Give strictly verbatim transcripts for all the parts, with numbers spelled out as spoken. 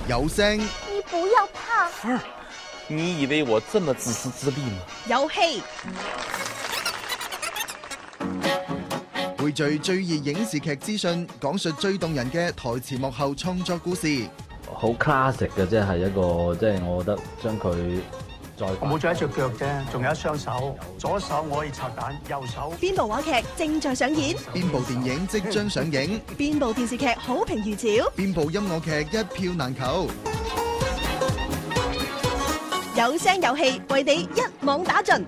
有聲， 你不要怕。 芬兒，你以為我這麼自私自利嗎？ 有戲， 匯聚最熱影視劇資訊，講述最動人嘅台前幕後創作故事。 好 classic 嘅，即係一個，即係我覺得將佢再我冇咗一隻腳啫，仲有一雙手，左手我可以拆彈，右手。 邊部話劇正在上演？ 邊部電影即將上映？ 邊部電視劇好評如潮？ 邊部音樂劇一票難求？ 有聲有戲，為你一網打盡。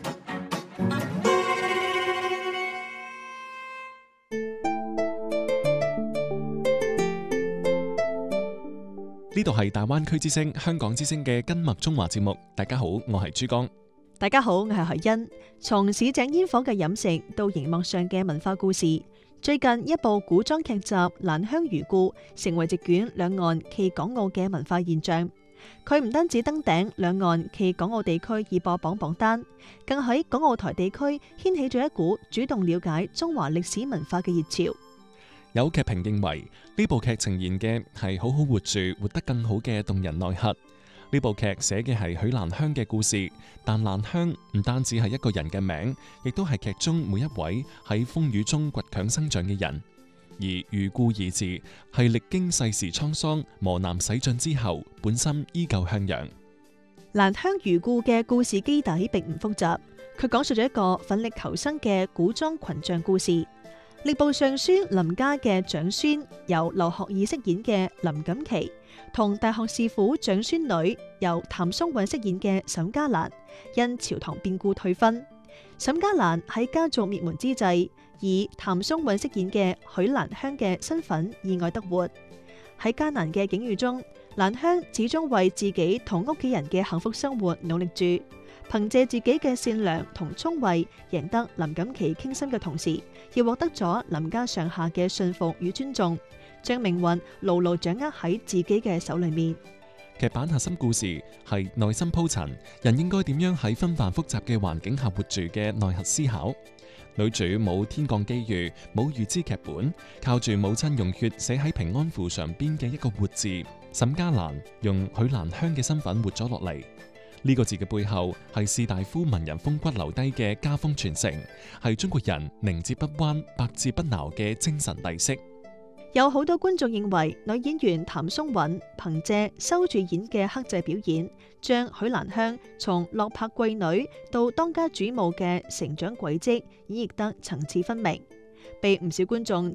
呢度係大灣區之聲、香港之聲嘅根脈中華節目。大家好，我係珠江。 大家好，我係海欣。從市井煙火嘅飲食到熒幕上嘅文化故事，最近一部古裝劇集《蘭香如故》成為席捲兩岸暨港澳嘅文化現象。佢唔單止登頂兩岸暨港澳地區熱播榜榜單，更喺港澳台地區掀起咗一股主動了解中華歷史文化嘅熱潮。 有劇評認為呢部劇呈現嘅係好好活住、活得更好嘅動人內核。呢部劇寫嘅係許蘭香嘅故事，但蘭香唔單止係一個人嘅名，亦都係劇中每一位喺風雨中倔強生長嘅人。而如故二字係歷經世事滄桑、磨難洗盡之後，本身依舊向陽。 蘭香如故嘅故事基底並唔複雜，佢講述咗一個奮力求生嘅古裝群像故事。吏部尚書林家嘅長孫由劉學義飾演嘅林錦琪，同大學士府長孫女由譚松韻飾演嘅沈嘉蘭，因朝堂變故退婚。沈嘉蘭喺家族滅門之際，以譚松韻飾演嘅許蘭香嘅身份意外得活。喺艱難嘅境遇中，蘭香始終為自己同屋企人嘅幸福生活努力住。憑借自己嘅善良同聰慧，贏得林錦琪傾心嘅同時，亦獲得咗林家上下嘅信服與尊重，將命運牢牢掌握喺自己嘅手裏面。 劇版核心故事係內心鋪陳，人應該點樣喺紛繁複雜嘅環境下活住嘅內核思考。女主冇天降機遇，冇預知劇本，靠住母親用血寫喺平安符上邊嘅一個活字，沈嘉蘭用許蘭香嘅身份活咗落嚟。呢個字嘅背後係士大夫文人風骨留低嘅家風傳承，係中國人寧折不彎、百折不撓嘅精神底色。 有好多觀眾認為女演員譚松韻憑借收住演嘅克制表演，將許蘭香從落魄貴女到當家主母嘅成長軌跡演繹得層次分明，被唔少觀眾